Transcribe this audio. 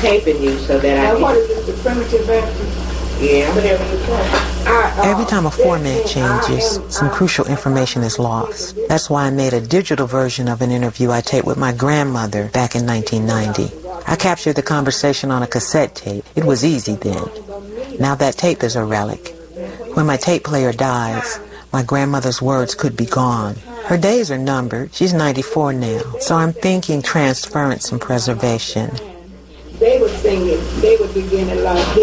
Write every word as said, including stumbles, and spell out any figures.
taping you so that now I what can... is this, the primitive Baptist? Yeah. Every time a format changes, some crucial information is lost. That's why I made a digital version of an interview I taped with my grandmother back in nineteen ninety. I captured the conversation on a cassette tape. It was easy then. Now that tape is a relic. When my tape player dies, my grandmother's words could be gone. Her days are numbered. She's ninety-four now. So I'm thinking transference and preservation. They were singing, they were beginning like this.